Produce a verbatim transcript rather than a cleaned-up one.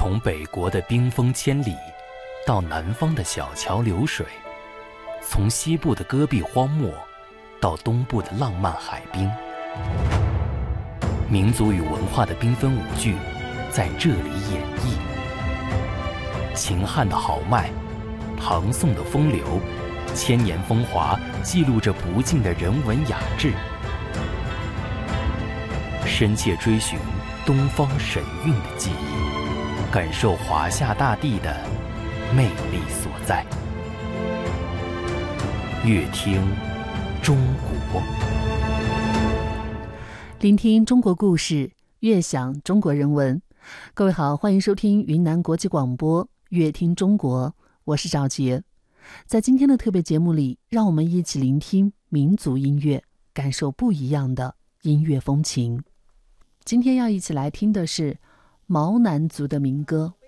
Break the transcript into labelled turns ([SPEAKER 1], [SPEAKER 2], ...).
[SPEAKER 1] 从北国的冰封千里，到南方的小桥流水，从西部的戈壁荒漠，到东部的浪漫海滨，民族与文化的缤纷舞剧在这里演绎。秦汉的豪迈，唐宋的风流，千年风华记录着不尽的人文雅致。深切追寻东方神韵的记忆，感受华夏大地的魅力所在。乐听中国，
[SPEAKER 2] 聆听中国故事，悦享中国人文。各位好，欢迎收听云南国际广播乐听中国，我是赵杰。在今天的特别节目里，让我们一起聆听民族音乐，感受不一样的音乐风情。今天要一起来听的是毛南族的民歌。